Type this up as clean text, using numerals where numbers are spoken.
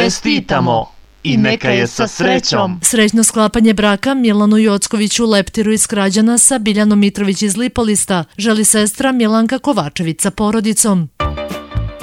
Čestitamo i neka je sa srećom. Srećno sklapanje braka Milanu Jockoviću Leptiru iz Krađana sa Biljanom Mitrović iz Lipolista želi sestra Milanka Kovačević sa porodicom.